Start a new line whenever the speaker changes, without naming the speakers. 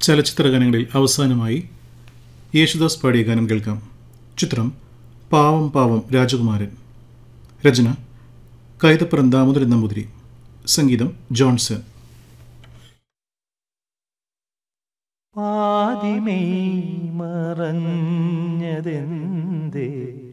ചലച്ചിത്ര ഗാനങ്ങളിൽ അവസാനമായി യേശുദാസ് പാടിയ ഗാനം കേൾക്കാം. ചിത്രം പാവം പാവം രാജകുമാരൻ. രചന കൈതപ്പുറം ദാമോദരൻ നമ്പൂതിരി. സംഗീതം ജോൺസൺ.
പാതിമേ മറഞ്ഞതെന്തേ